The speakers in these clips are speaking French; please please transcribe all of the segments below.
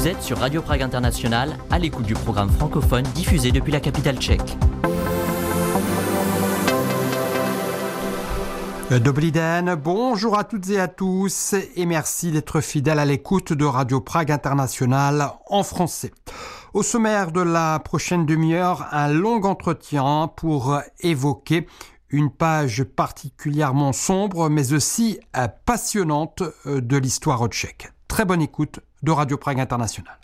Vous êtes sur Radio Prague International, à l'écoute du programme francophone diffusé depuis la capitale tchèque. Dobrý den, bonjour à toutes et à tous et merci d'être fidèles à l'écoute de Radio Prague International en français. Au sommaire de la prochaine demi-heure, un long entretien pour évoquer une page particulièrement sombre mais aussi passionnante de l'histoire tchèque. Très bonne écoute de Radio Prague International.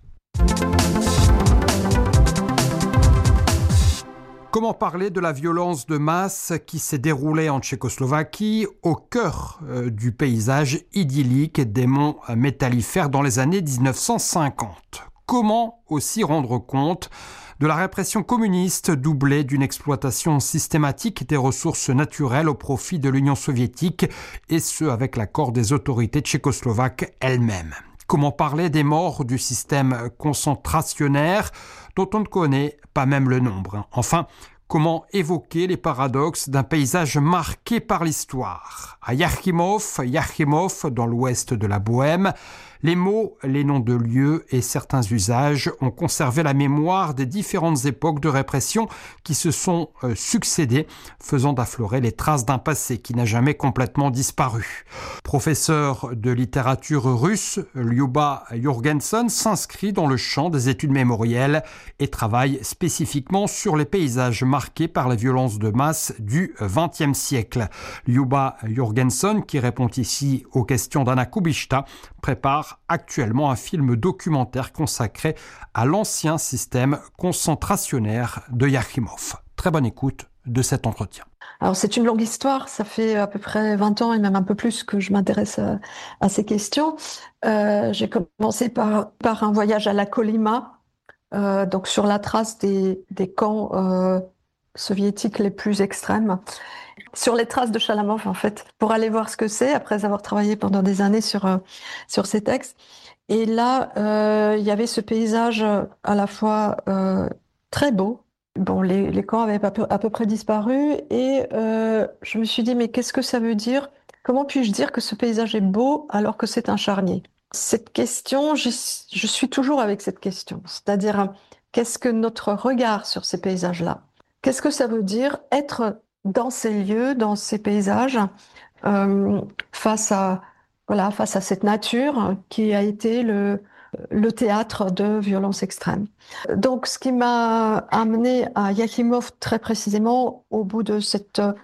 Comment parler de la violence de masse qui s'est déroulée en Tchécoslovaquie au cœur du paysage idyllique des monts métallifères dans les années 1950 ? Comment aussi rendre compte de la répression communiste doublée d'une exploitation systématique des ressources naturelles au profit de l'Union soviétique, et ce avec l'accord des autorités tchécoslovaques elles-mêmes ? Comment parler des morts du système concentrationnaire dont on ne connaît pas même le nombre ? Enfin, comment évoquer les paradoxes d'un paysage marqué par l'histoire ? À Jáchymov, dans l'ouest de la Bohême, les mots, les noms de lieux et certains usages ont conservé la mémoire des différentes époques de répression qui se sont succédées, faisant affleurer les traces d'un passé qui n'a jamais complètement disparu. Professeur de littérature russe, Lyuba Jurgenson s'inscrit dans le champ des études mémorielles et travaille spécifiquement sur les paysages marqués par la violence de masse du XXe siècle. Lyuba Jurgenson, qui répond ici aux questions d'Anna Kubishta, prépare actuellement un film documentaire consacré à l'ancien système concentrationnaire de Jáchymov. Très bonne écoute de cet entretien. Alors c'est une longue histoire, ça fait à peu près 20 ans et même un peu plus que je m'intéresse à ces questions. J'ai commencé par un voyage à la Kolyma, donc sur la trace des camps soviétiques les plus extrêmes, sur les traces de Chalamov en fait, pour aller voir ce que c'est, après avoir travaillé pendant des années sur ces textes. Et là, il y avait ce paysage à la fois très beau. Bon, les camps avaient à peu près disparu et je me suis dit, mais qu'est-ce que ça veut dire ? Comment puis-je dire que ce paysage est beau alors que c'est un charnier ? Cette question, je suis toujours avec cette question. C'est-à-dire, qu'est-ce que notre regard sur ces paysages-là ? Qu'est-ce que ça veut dire être dans ces lieux, dans ces paysages, face à cette nature qui a été le théâtre de violences extrêmes. Donc, ce qui m'a amené à Jáchymov très précisément, au bout de ces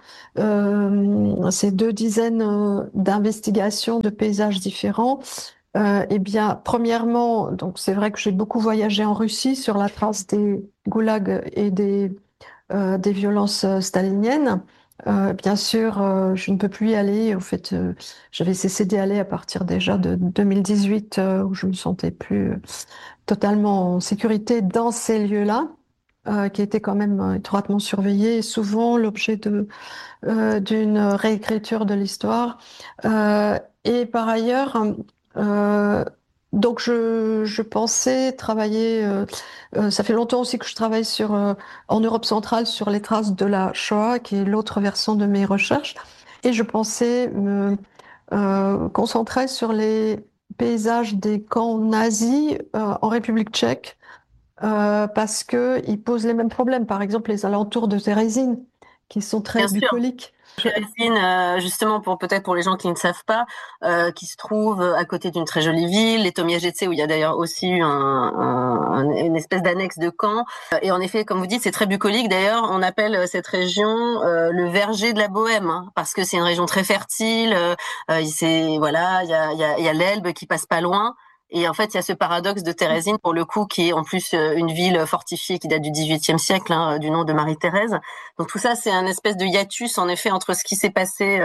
2 dizaines d'investigations de paysages différents, eh bien, premièrement, donc c'est vrai que j'ai beaucoup voyagé en Russie sur la trace des goulags et des violences staliniennes. Bien sûr, je ne peux plus y aller. En fait, j'avais cessé d'y aller à partir déjà de 2018, où je me sentais plus totalement en sécurité dans ces lieux-là, qui étaient quand même étroitement surveillés et souvent l'objet d'une réécriture de l'histoire. Et par ailleurs, donc je pensais travailler. Ça fait longtemps aussi que je travaille en Europe centrale sur les traces de la Shoah, qui est l'autre versant de mes recherches. Et je pensais me concentrer sur les paysages des camps nazis en République tchèque, parce qu'ils posent les mêmes problèmes. Par exemple, les alentours de Terezín, qui sont très bucoliques. Terezín, justement, peut-être pour les gens qui ne savent pas, qui se trouve à côté d'une très jolie ville, les Tomiagetze, où il y a d'ailleurs aussi eu une espèce d'annexe de camp. Et en effet, comme vous dites, c'est très bucolique. D'ailleurs, on appelle cette région le verger de la Bohême, hein, parce que c'est une région très fertile. Il y a l'Elbe qui passe pas loin. Et en fait, il y a ce paradoxe de Terezín, pour le coup, qui est en plus une ville fortifiée qui date du XVIIIe siècle, hein, du nom de Marie-Thérèse. Donc tout ça, c'est un espèce de hiatus, en effet, entre ce qui s'est passé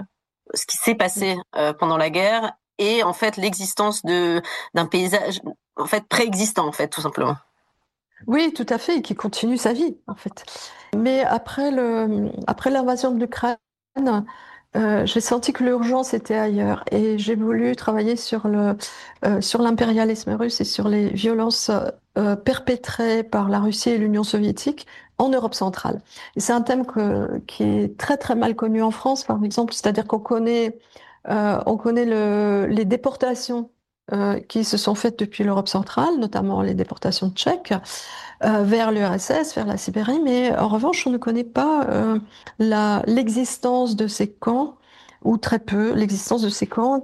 pendant la guerre et en fait l'existence d'un paysage en fait préexistant, en fait, tout simplement. Oui, tout à fait, et qui continue sa vie, en fait. Mais après l'invasion de l'Ukraine, j'ai senti que l'urgence était ailleurs et j'ai voulu travailler sur l'impérialisme russe et sur les violences perpétrées par la Russie et l'Union soviétique en Europe centrale. Et c'est un thème qui est très très mal connu en France, par exemple, c'est-à-dire qu'on connaît les déportations qui se sont faites depuis l'Europe centrale, notamment les déportations tchèques, vers l'URSS, vers la Sibérie, mais en revanche, on ne connaît pas l'existence de ces camps, ou très peu, l'existence de ces camps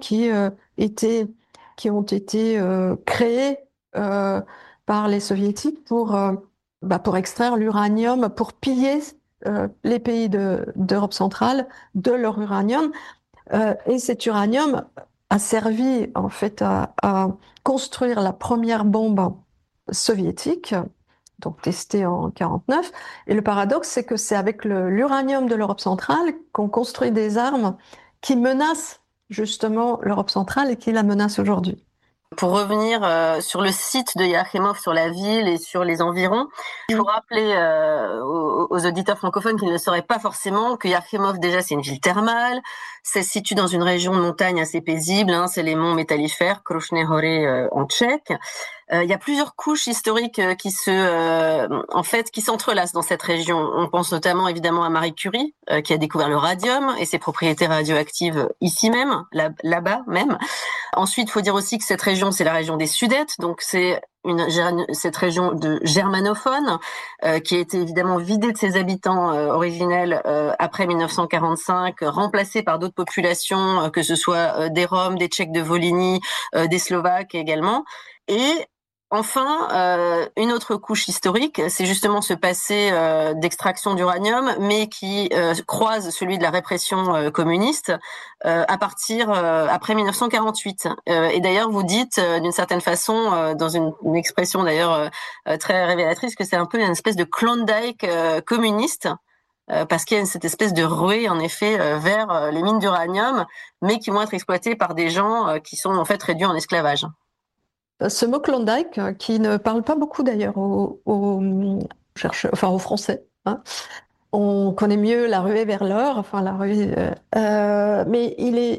qui ont été créés par les soviétiques pour extraire l'uranium, pour piller les pays d'Europe centrale de leur uranium. Et cet uranium a servi en fait à construire la première bombe soviétique, donc testée en 49. Et le paradoxe, c'est que c'est avec l'uranium de l'Europe centrale qu'on construit des armes qui menacent justement l'Europe centrale et qui la menacent aujourd'hui. Pour revenir sur le site de Yachimov, sur la ville et sur les environs, il faut rappeler aux auditeurs francophones qui ne le sauraient pas forcément que Yachimov, déjà, c'est une ville thermale. Ça se situe dans une région de montagne assez paisible. C'est les monts métallifères, Krušné hory en tchèque. Il y a plusieurs couches historiques qui s'entrelacent dans cette région. On pense notamment évidemment à Marie Curie, qui a découvert le radium et ses propriétés radioactives ici même, là-bas même. Ensuite, il faut dire aussi que cette région, c'est la région des Sudètes, donc c'est cette région de germanophones qui a été évidemment vidée de ses habitants originels après 1945, remplacée par d'autres populations, que ce soit des Roms, des Tchèques de Volhynie, des Slovaques également. Et enfin, une autre couche historique, c'est justement ce passé d'extraction d'uranium, mais qui croise celui de la répression communiste à partir après 1948. Et d'ailleurs, vous dites d'une certaine façon, dans une expression d'ailleurs très révélatrice, que c'est un peu une espèce de Klondike communiste. Parce qu'il y a cette espèce de ruée, en effet, vers les mines d'uranium, mais qui vont être exploitées par des gens qui sont en fait réduits en esclavage. Ce mot Klondike, qui ne parle pas beaucoup d'ailleurs aux Français, hein. On connaît mieux la ruée vers l'or, enfin la ruée, mais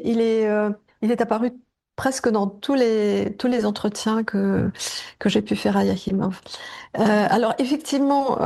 il est apparu presque dans tous les entretiens que j'ai pu faire à Yachimov. Alors effectivement,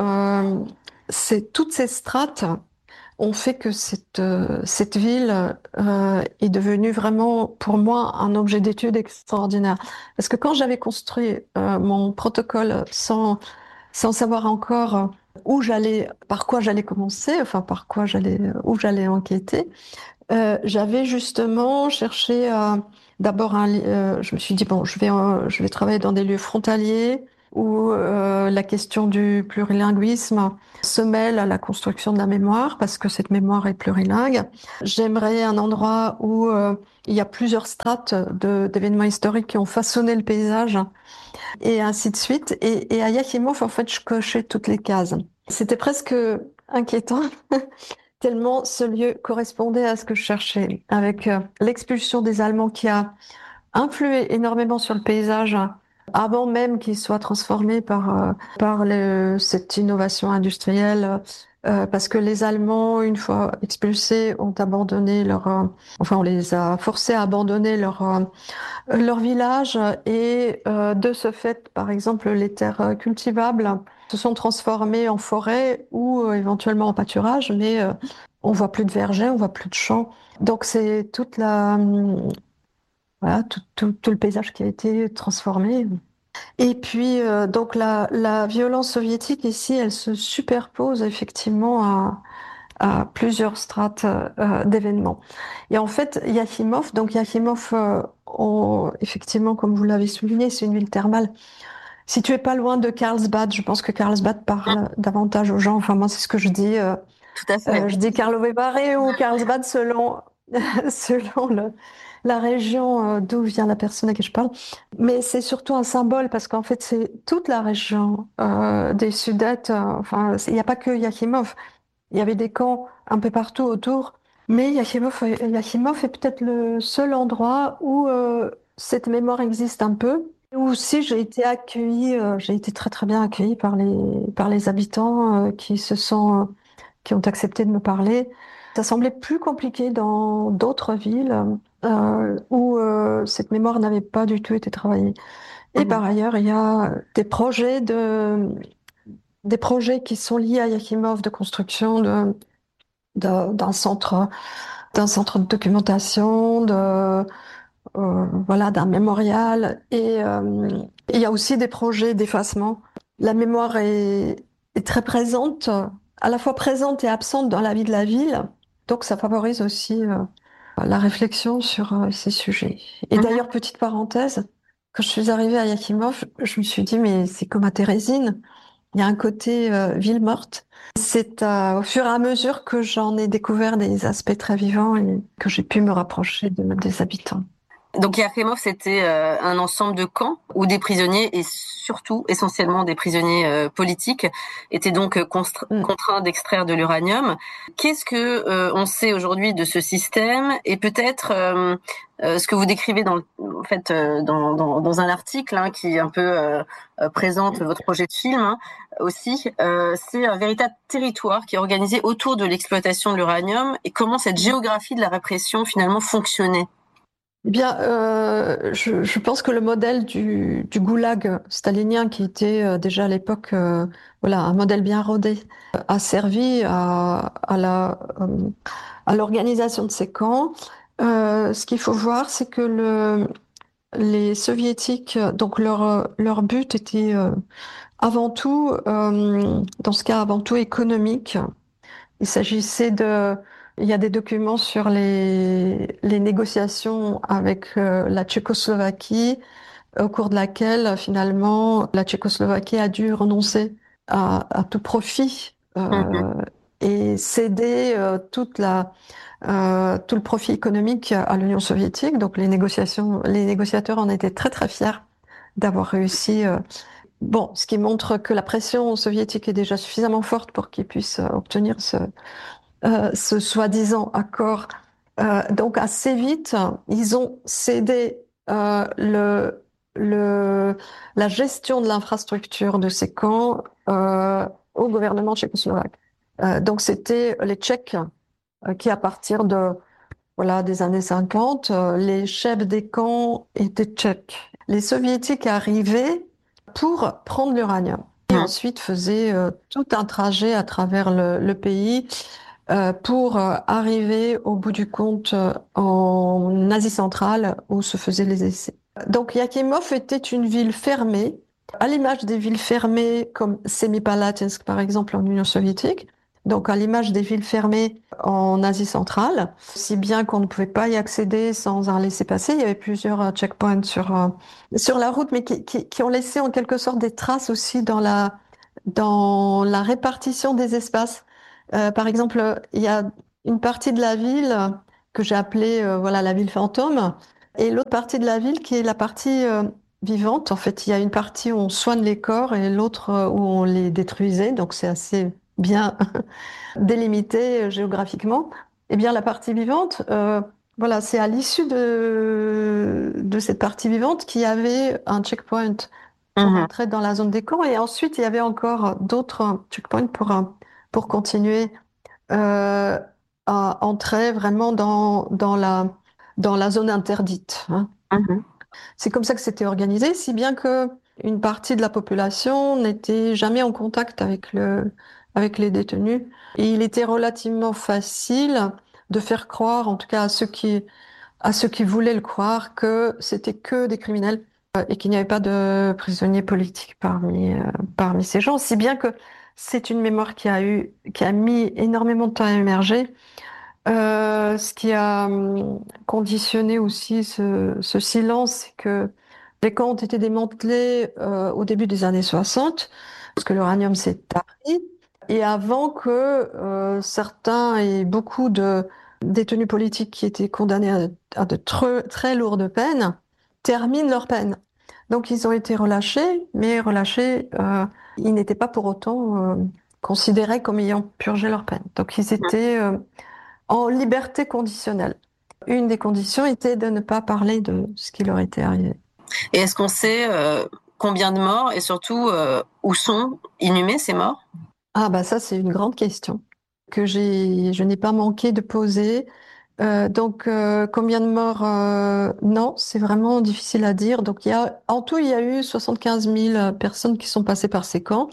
toutes ces strates ont fait que cette ville est devenue vraiment, pour moi, un objet d'étude extraordinaire. Parce que quand j'avais construit mon protocole sans savoir encore où j'allais, par quoi j'allais commencer, enfin où j'allais enquêter, j'avais justement cherché d'abord je me suis dit bon, je vais travailler dans des lieux frontaliers où la question du plurilinguisme se mêle à la construction de la mémoire parce que cette mémoire est plurilingue. J'aimerais un endroit où il y a plusieurs strates d'événements historiques qui ont façonné le paysage et ainsi de suite. Et à Yachimov, en fait, je cochais toutes les cases. C'était presque inquiétant, tellement ce lieu correspondait à ce que je cherchais, avec l'expulsion des Allemands qui a influé énormément sur le paysage avant même qu'il soit transformé par cette innovation industrielle. Parce que les Allemands, une fois expulsés, ont abandonné on les a forcés à abandonner leur village et de ce fait, par exemple, les terres cultivables se sont transformées en forêt ou éventuellement en pâturage, mais on voit plus de vergers, on voit plus de champs. Donc c'est voilà, tout le paysage qui a été transformé. Et puis donc la violence soviétique ici, elle se superpose effectivement à plusieurs strates d'événements. Et en fait, Yachimov, effectivement, comme vous l'avez souligné, c'est une ville thermale située pas loin de Carlsbad. Je pense que Carlsbad parle davantage aux gens. Enfin, moi, c'est ce que je dis. Tout à fait. Je dis Karlovy Vary ou Carlsbad selon, la région d'où vient la personne à qui je parle. Mais c'est surtout un symbole parce qu'en fait, c'est toute la région des Sudètes. Enfin, il n'y a pas que Yachimov. Il y avait des camps un peu partout autour, mais Yachimov est peut-être le seul endroit où cette mémoire existe un peu. Où aussi j'ai été accueillie, j'ai été très très bien accueillie par les habitants qui ont accepté de me parler. Ça semblait plus compliqué dans d'autres villes où cette mémoire n'avait pas du tout été travaillée. Et par ailleurs, il y a des projets qui sont liés à Yachimov de construction d'un centre de documentation, voilà, d'un mémorial. Et il y a aussi des projets d'effacement. La mémoire est très présente, à la fois présente et absente dans la vie de la ville. Donc ça favorise aussi la réflexion sur ces sujets. Et Mhm. d'ailleurs, petite parenthèse, quand je suis arrivée à Yakimov, je me suis dit, mais c'est comme à Térésine, il y a un côté ville morte. C'est au fur et à mesure que j'en ai découvert des aspects très vivants et que j'ai pu me rapprocher des habitants. Donc Yakimov, c'était un ensemble de camps où des prisonniers, et surtout essentiellement des prisonniers politiques, étaient donc Mm. contraints d'extraire de l'uranium. Qu'est-ce que on sait aujourd'hui de ce système, et peut-être ce que vous décrivez en fait, dans un article qui un peu présente votre projet de film aussi, c'est un véritable territoire qui est organisé autour de l'exploitation de l'uranium, et comment cette géographie de la répression finalement fonctionnait. Eh bien, je pense que le modèle du goulag stalinien, qui était déjà à l'époque voilà, un modèle bien rodé, a servi à l'organisation de ces camps. Ce qu'il faut voir, c'est que les soviétiques, donc leur but était avant tout, dans ce cas, avant tout économique. Il s'agissait de... Il y a des documents sur les négociations avec la Tchécoslovaquie, au cours de laquelle, finalement, la Tchécoslovaquie a dû renoncer à tout profit Mhm. et céder tout le profit économique à l'Union soviétique. Donc les négociateurs en étaient très très fiers d'avoir réussi. Bon, ce qui montre que la pression soviétique est déjà suffisamment forte pour qu'ils puissent obtenir ce soi-disant accord. Donc assez vite, ils ont cédé le, la gestion de l'infrastructure de ces camps au gouvernement tchécoslovaque. Donc c'était les Tchèques qui, à partir de voilà des années 50, les chefs des camps étaient tchèques. Les soviétiques arrivaient pour prendre l'uranium et Mhm. ensuite faisaient tout un trajet à travers le pays pour arriver au bout du compte en Asie centrale où se faisaient les essais. Donc Yakimov était une ville fermée, à l'image des villes fermées comme Semipalatinsk par exemple en Union soviétique, donc à l'image des villes fermées en Asie centrale, si bien qu'on ne pouvait pas y accéder sans un laissez-passer. Il y avait plusieurs checkpoints sur la route, mais qui ont laissé en quelque sorte des traces aussi dans la répartition des espaces. Par exemple, il y a une partie de la ville que j'ai appelée voilà la ville fantôme, et l'autre partie de la ville qui est la partie vivante. En fait, il y a une partie où on soigne les corps et l'autre où on les détruisait. Donc c'est assez bien délimité géographiquement. Eh bien, la partie vivante, voilà, c'est à l'issue de cette partie vivante qu'il y avait un checkpoint pour Mhm. entrer dans la zone des camps. Et ensuite, il y avait encore d'autres checkpoints pour continuer euh, à entrer vraiment dans la zone interdite, hein. Mhm. C'est comme ça que c'était organisé, si bien que une partie de la population n'était jamais en contact avec les détenus. Et il était relativement facile de faire croire, en tout cas à ceux qui voulaient le croire, que c'était que des criminels et qu'il n'y avait pas de prisonniers politiques parmi ces gens. Si bien que c'est une mémoire qui a mis énormément de temps à émerger. Ce qui a conditionné aussi ce silence, c'est que les camps ont été démantelés au début des années 60, parce que l'uranium s'est tari, et avant que certains et beaucoup de détenus politiques qui étaient condamnés à de très lourdes peines terminent leur peine. Donc ils ont été relâchés, mais relâchés, ils n'étaient pas pour autant considérés comme ayant purgé leur peine. Donc ils étaient en liberté conditionnelle. Une des conditions était de ne pas parler de ce qui leur était arrivé. Et est-ce qu'on sait combien de morts, et surtout où sont inhumés ces morts? Ah bah ça c'est une grande question que je n'ai pas manqué de poser. Combien de morts? Non, c'est vraiment difficile à dire. Donc en tout il y a eu 75 000 personnes qui sont passées par ces camps,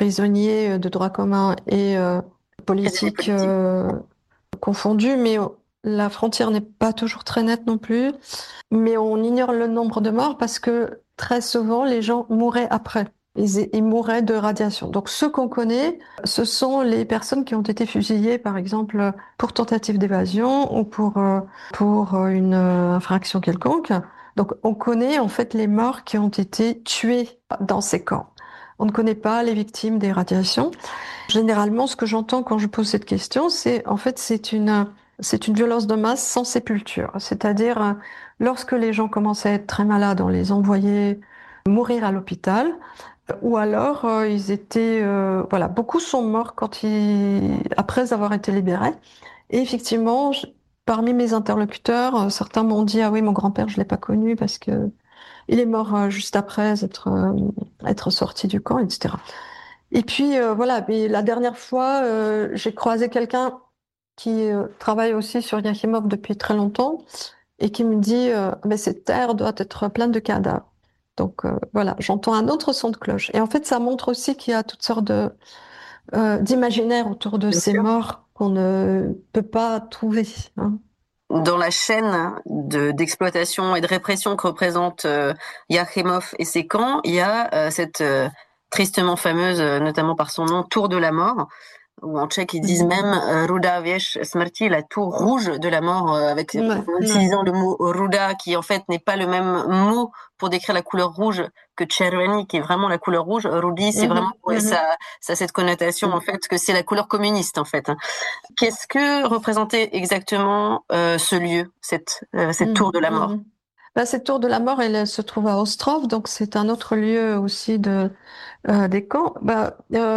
prisonniers de droit commun et Prisonniers politiques politiques. confondus, mais La frontière n'est pas toujours très nette non plus, mais on ignore le nombre de morts parce que très souvent, les gens mouraient après. Ils mouraient de radiation. Donc, ceux qu'on connaît, ce sont les personnes qui ont été fusillées, par exemple, pour tentative d'évasion ou pour une infraction quelconque. Donc, on connaît en fait les morts qui ont été tués dans ces camps. On ne connaît pas les victimes des radiations. Généralement, ce que j'entends quand je pose cette question, c'est en fait c'est une violence de masse sans sépulture. C'est-à-dire, lorsque les gens commencent à être très malades, on les envoyait mourir à l'hôpital, ou alors ils étaient, voilà, beaucoup sont morts après avoir été libérés. Et effectivement, parmi mes interlocuteurs, certains m'ont dit, ah oui, mon grand-père, je l'ai pas connu parce que il est mort juste après être sorti du camp, etc. Et puis voilà, mais la dernière fois, j'ai croisé quelqu'un qui travaille aussi sur Yakimov depuis très longtemps et qui me dit mais cette terre doit être pleine de cadavres. Donc voilà, j'entends un autre son de cloche. Et en fait, ça montre aussi qu'il y a toutes sortes d'imaginaires autour de Bien ces sûr. morts qu'on ne peut pas trouver, hein. Dans la chaîne d'exploitation et de répression que représentent Yakimov et ses camps, il y a cette tristement fameuse, notamment par son nom, Tour de la mort, ou en tchèque ils disent même Ruda Věž smrti, la tour rouge de la mort, Ouais, en ouais. utilisant le mot Ruda, qui en fait n'est pas le même mot pour décrire la couleur rouge que Červený, qui est vraiment la couleur rouge. Rudi, c'est vraiment, ça a cette connotation en fait que c'est la couleur communiste en fait. Qu'est-ce que représentait exactement ce lieu, cette tour de la mort? Bah, cette tour de la mort, elle se trouve à Ostrov, donc c'est un autre lieu aussi des camps. Bah,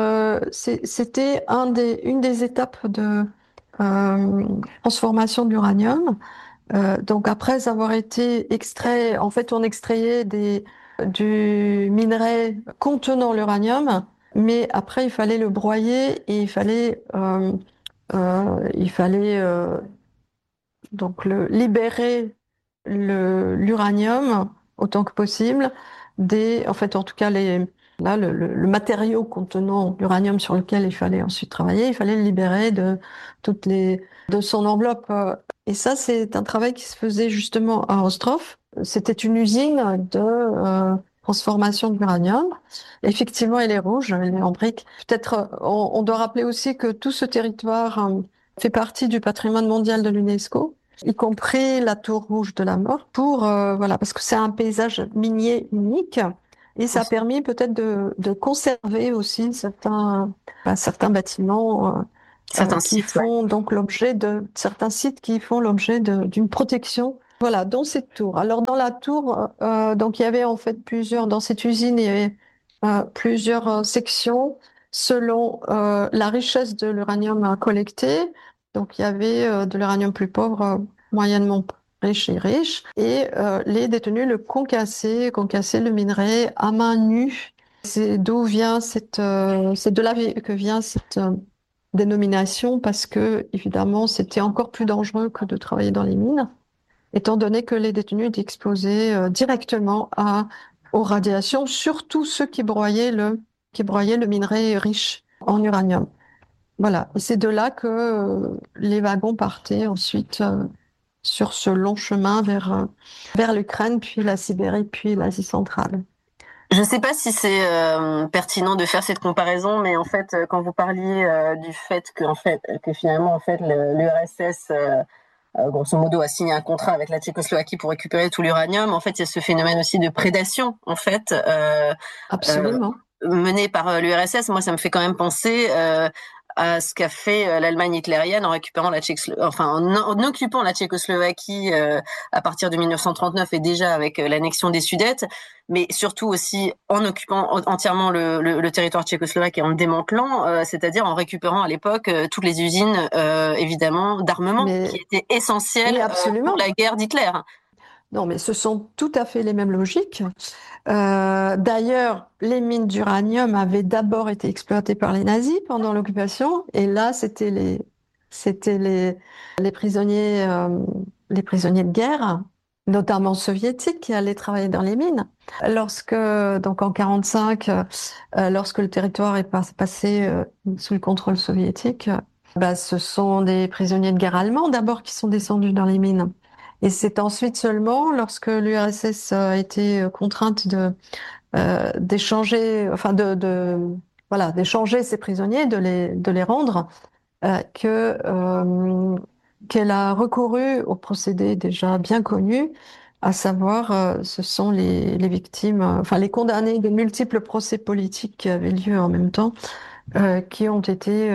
c'était une des étapes de transformation de l'uranium. Donc après avoir été extrait, en fait, on extrayait du minerai contenant l'uranium, mais après il fallait le broyer et il fallait donc libérer l'uranium autant que possible en fait, en tout cas, le matériau contenant l'uranium sur lequel il fallait ensuite travailler, il fallait le libérer de son enveloppe. Et ça, c'est un travail qui se faisait justement à Ostrov. C'était une usine de transformation de l'uranium. Effectivement, elle est rouge, elle est en briques. Peut-être, on doit rappeler aussi que tout ce territoire fait partie du patrimoine mondial de l'UNESCO, y compris la tour rouge de la mort, voilà, parce que c'est un paysage minier unique et ça a permis peut-être de conserver aussi certains bâtiments Certains qui sites, ouais. font donc l'objet de certains sites qui font l'objet d'une protection. Voilà, dans cette tour. Alors dans la tour, donc il y avait en fait dans cette usine, il y avait plusieurs sections selon la richesse de l'uranium collecté. Donc, il y avait de l'uranium plus pauvre, moyennement riche et riche. Et les détenus le concassaient le minerai à main nue. C'est c'est de là que vient cette dénomination parce que, évidemment, c'était encore plus dangereux que de travailler dans les mines, étant donné que les détenus étaient exposés directement aux radiations, surtout ceux qui broyaient le minerai riche en uranium. Voilà, et c'est de là que les wagons partaient ensuite sur ce long chemin vers l'Ukraine, puis la Sibérie, puis l'Asie centrale. Je ne sais pas si c'est pertinent de faire cette comparaison, mais en fait, quand vous parliez du fait que finalement, en fait, l'URSS, grosso modo, a signé un contrat avec la Tchécoslovaquie pour récupérer tout l'uranium, en fait, il y a ce phénomène aussi de prédation, en fait, Absolument. mené par l'URSS. Moi, ça me fait quand même penser à ce qu'a fait l'Allemagne hitlérienne en récupérant en occupant la Tchécoslovaquie à partir de 1939 et déjà avec l'annexion des Sudètes, mais surtout aussi en occupant entièrement le territoire tchécoslovaque et en le démantelant, c'est-à-dire en récupérant à l'époque toutes les usines évidemment d'armement qui étaient essentielles pour la guerre d'Hitler. Non, mais ce sont tout à fait les mêmes logiques. D'ailleurs, les mines d'uranium avaient d'abord été exploitées par les nazis pendant l'occupation, et là, c'était les prisonniers, de guerre, notamment soviétiques, qui allaient travailler dans les mines. Donc en 1945, lorsque le territoire est passé sous le contrôle soviétique, Ce sont des prisonniers de guerre allemands d'abord qui sont descendus dans les mines. Et c'est ensuite seulement, lorsque l'URSS a été contrainte d'échanger, voilà, d'échanger ces prisonniers, de les rendre, qu'elle a recouru au procédé déjà bien connu, à savoir, ce sont les victimes, enfin les condamnés de multiples procès politiques qui avaient lieu en même temps, qui ont été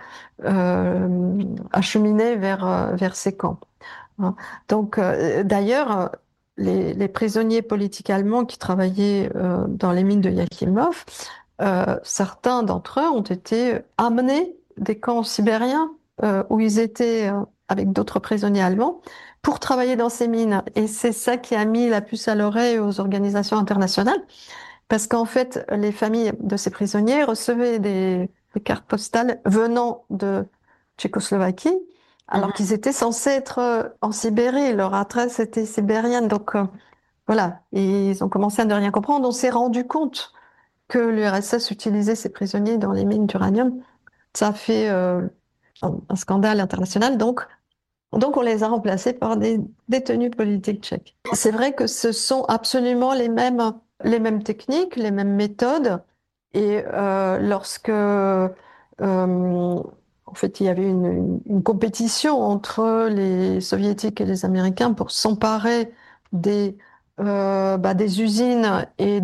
acheminés vers ces camps. Hein. Donc, d'ailleurs, les prisonniers politiques allemands qui travaillaient dans les mines de Yakimov, certains d'entre eux ont été amenés des camps sibériens où ils étaient avec d'autres prisonniers allemands pour travailler dans ces mines. Et c'est ça qui a mis la puce à l'oreille aux organisations internationales, parce qu'en fait, les familles de ces prisonniers recevaient des cartes postales venant de Tchécoslovaquie, alors qu'ils étaient censés être en Sibérie. Leur adresse était sibérienne. Donc, voilà. Et ils ont commencé à ne rien comprendre. On s'est rendu compte que l'URSS utilisait ces prisonniers dans les mines d'uranium. Ça a fait un scandale international. Donc, on les a remplacés par des détenus politiques tchèques. C'est vrai que ce sont absolument les mêmes techniques, les mêmes méthodes. Et lorsque, en fait, il y avait une compétition entre les Soviétiques et les Américains pour s'emparer des usines et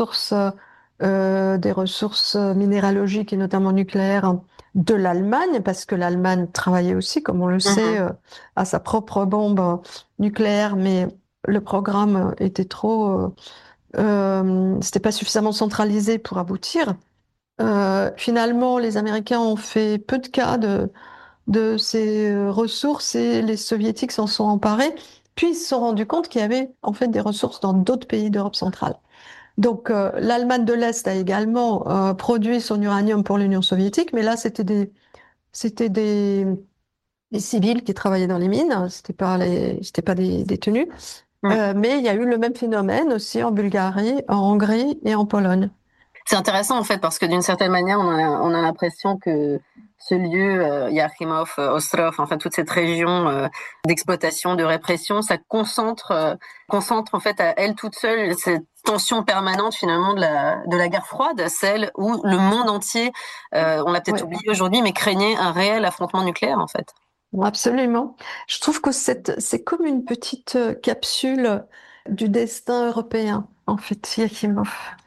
des ressources minéralogiques et notamment nucléaires de l'Allemagne, parce que l'Allemagne travaillait aussi, comme on le sait, à sa propre bombe nucléaire, mais le programme était c'était pas suffisamment centralisé pour aboutir. Finalement, les Américains ont fait peu de cas de ces ressources et les Soviétiques s'en sont emparés, puis ils se sont rendus compte qu'il y avait en fait des ressources dans d'autres pays d'Europe centrale. Donc, l'Allemagne de l'Est a également produit son uranium pour l'Union soviétique, mais là, c'était des civils qui travaillaient dans les mines, c'était pas des détenus. Mais il y a eu le même phénomène aussi en Bulgarie, en Hongrie et en Pologne. C'est intéressant en fait parce que d'une certaine manière, on a l'impression que ce lieu, Yakimov, Ostrov, enfin toute cette région d'exploitation, de répression, ça concentre en fait à elle toute seule cette tension permanente finalement de la guerre froide, celle où le monde entier, on l'a peut-être oublié aujourd'hui, mais craignait un réel affrontement nucléaire en fait. Absolument. Je trouve que c'est comme une petite capsule du destin européen, en fait, Yakimov.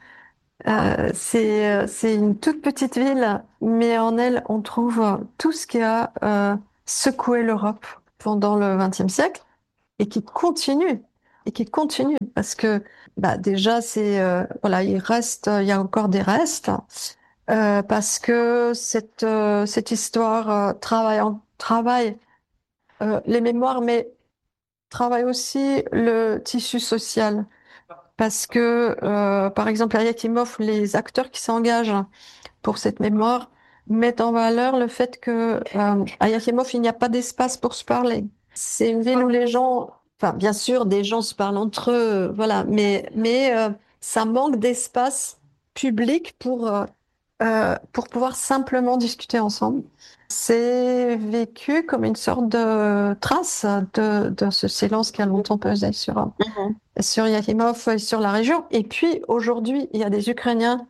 C'est une toute petite ville, mais en elle, on trouve tout ce qui a secoué l'Europe pendant le XXe siècle et qui continue, parce que déjà, voilà, il y a encore des restes, parce que cette histoire travaille les mémoires, mais travaille aussi le tissu social. Parce que, par exemple, à Yakimov, les acteurs qui s'engagent pour cette mémoire mettent en valeur le fait que à Yakimov, il n'y a pas d'espace pour se parler. C'est une ville où les gens, enfin, bien sûr, des gens se parlent entre eux, voilà, mais ça manque d'espace public pour pouvoir simplement discuter ensemble. C'est vécu comme une sorte de trace de ce silence qui a longtemps pesé sur Yakimov et sur la région. Et puis aujourd'hui, il y a des Ukrainiens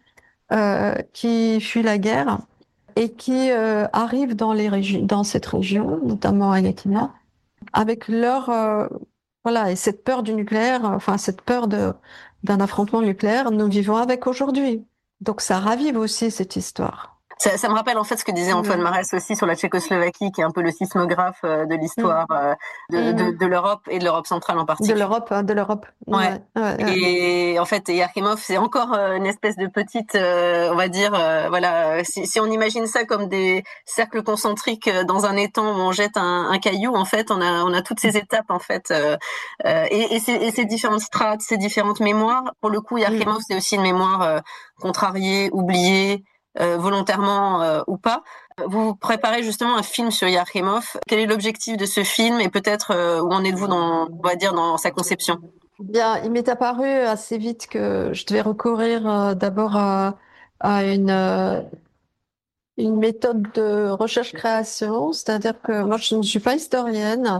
qui fuient la guerre et qui arrivent dans cette région, notamment à Yakima, avec voilà, et cette peur du nucléaire, enfin cette peur d'un affrontement nucléaire, nous vivons avec aujourd'hui. Donc ça ravive aussi cette histoire. Ça me rappelle en fait ce que disait Antoine Marès aussi sur la Tchécoslovaquie, qui est un peu le sismographe de l'histoire de l'Europe et de l'Europe centrale en particulier. De l'Europe. Ouais. Et en fait, Yakimov, c'est encore une espèce de petite, on va dire, voilà, si on imagine ça comme des cercles concentriques dans un étang où on jette un caillou, en fait, on a toutes ces étapes en fait, et ces différentes strates, ces différentes mémoires. Pour le coup, Yakimov, c'est aussi une mémoire contrariée, oubliée. Volontairement ou pas. Vous préparez justement un film sur Yakimov. Quel est l'objectif de ce film et peut-être où en êtes-vous on va dire, dans sa conception? Bien, il m'est apparu assez vite que je devais recourir d'abord à une méthode de recherche-création, c'est-à-dire que moi, je ne suis pas historienne.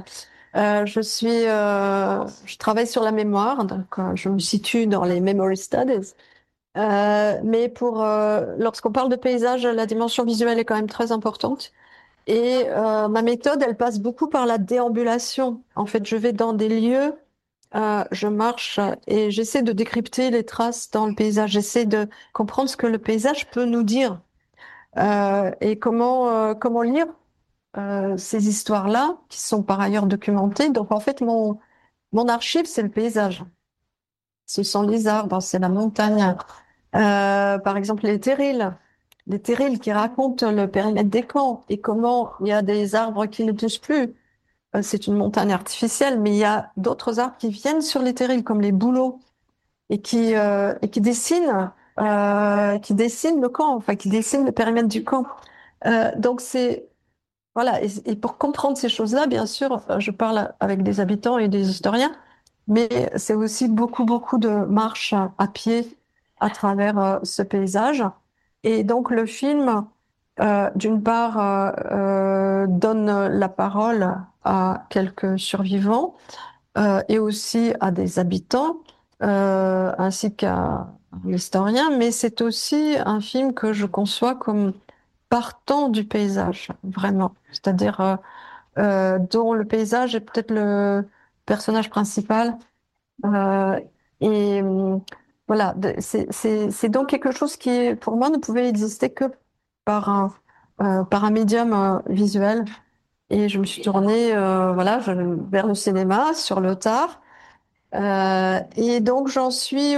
Je travaille sur la mémoire, donc je me situe dans les memory studies. Mais lorsqu'on parle de paysage, la dimension visuelle est quand même très importante. Et ma méthode, elle passe beaucoup par la déambulation. En fait, je vais dans des lieux, je marche et j'essaie de décrypter les traces dans le paysage. J'essaie de comprendre ce que le paysage peut nous dire et comment lire ces histoires-là, qui sont par ailleurs documentées. Donc, en fait, mon archive, c'est le paysage. Ce sont les arbres, c'est la montagne. Par exemple, les terrils qui racontent le périmètre des camps et comment il y a des arbres qui ne poussent plus. C'est une montagne artificielle, mais il y a d'autres arbres qui viennent sur les terrils, comme les bouleaux, et qui dessinent le camp, enfin, qui dessinent le périmètre du camp. Donc, voilà. Et pour comprendre ces choses-là, bien sûr, je parle avec des habitants et des historiens, mais c'est aussi beaucoup, beaucoup de marches à pied à travers ce paysage. Et donc, le film, d'une part, donne la parole à quelques survivants et aussi à des habitants, ainsi qu'à un historien, mais c'est aussi un film que je conçois comme partant du paysage, vraiment. C'est-à-dire dont le paysage est peut-être le personnage principal. Euh, et voilà, c'est donc quelque chose qui, pour moi, ne pouvait exister que par un médium visuel. Et je me suis tournée voilà, vers le cinéma sur le tard. Et donc, j'en suis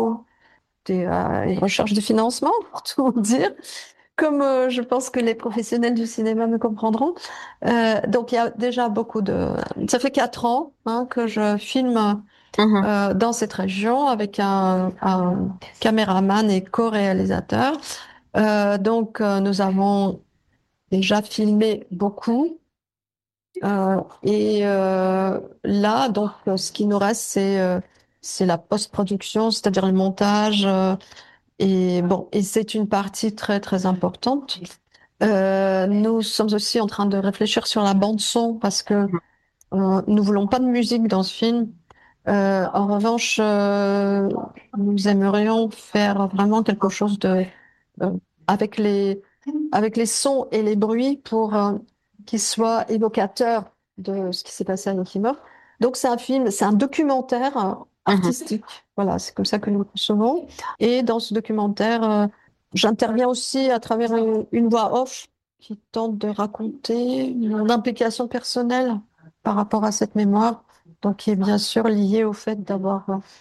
à une recherche de financement, pour tout vous dire, comme je pense que les professionnels du cinéma me comprendront. Donc, il y a déjà Ça fait 4 ans que je filme Mhm. dans cette région avec un caméraman et co-réalisateur. Donc, nous avons déjà filmé beaucoup. Et là, donc, ce qui nous reste, c'est la post-production, c'est-à-dire le montage. Et bon, et c'est une partie très, très importante. Nous sommes aussi en train de réfléchir sur la bande son parce que nous voulons pas de musique dans ce film. En revanche, nous aimerions faire vraiment quelque chose euh, avec les sons et les bruits pour qu'ils soient évocateurs de ce qui s'est passé à Yakima. Donc c'est un film, c'est un documentaire artistique. Voilà, c'est comme ça que nous le concevons. Et dans ce documentaire, j'interviens aussi à travers une voix off qui tente de raconter mon implication personnelle par rapport à cette mémoire, donc qui est bien sûr liée au fait d'avoir